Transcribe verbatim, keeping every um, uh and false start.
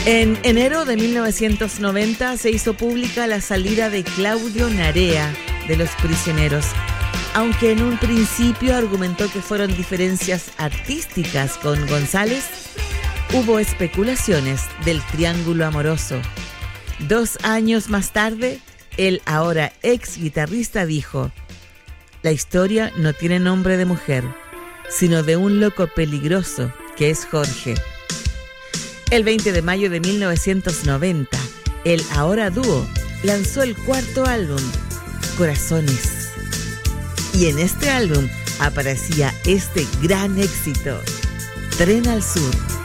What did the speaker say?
En enero de mil novecientos noventa se hizo pública la salida de Claudio Narea de Los Prisioneros, aunque en un principio argumentó que fueron diferencias artísticas con González. Hubo especulaciones del triángulo amoroso. Dos años más tarde, el ahora ex guitarrista dijo: la historia no tiene nombre de mujer, sino de un loco peligroso que es Jorge. El veinte de mayo de mil novecientos noventa, el ahora dúo lanzó el cuarto álbum, Corazones. Y en este álbum aparecía este gran éxito, Tren al Sur.